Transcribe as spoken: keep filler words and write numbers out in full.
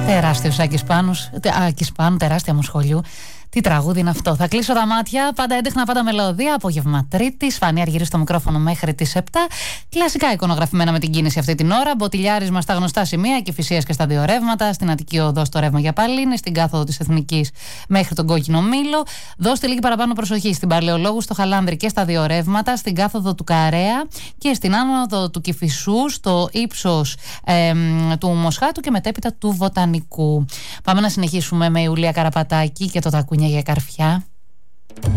Τεράστιος Άκης Πάνους, Άκης Πάνου, τεράστια μου σχολείου. Τι τραγούδι είναι αυτό. Θα κλείσω τα μάτια. Πάντα έντεχνα, πάντα μελωδία. Απόγευμα Τρίτη. Φανή Αργυρή στο μικρόφωνο μέχρι τις επτά. Κλασικά εικονογραφημένα με την κίνηση αυτή την ώρα. Μποτιλιάρισμα στα γνωστά σημεία. Κηφισίας και στα δύο ρεύματα. Στην Αττική Οδό στο ρεύμα για Παλίνη. Στην κάθοδο της Εθνικής μέχρι τον Κόκκινο Μήλο. Δώστε λίγη παραπάνω προσοχή στην Παλαιολόγου, στο Χαλάνδρη και στα δύο ρεύματα. Στην κάθοδο του Καρέα και στην άνοδο του Κηφισού. Στο ύψος ε, του Μοσχάτου και μετέπειτα του Βοτανικού. Πάμε να συνεχίσουμε με Ιουλία Καραπατάκη και το τακούνια για καρφιά.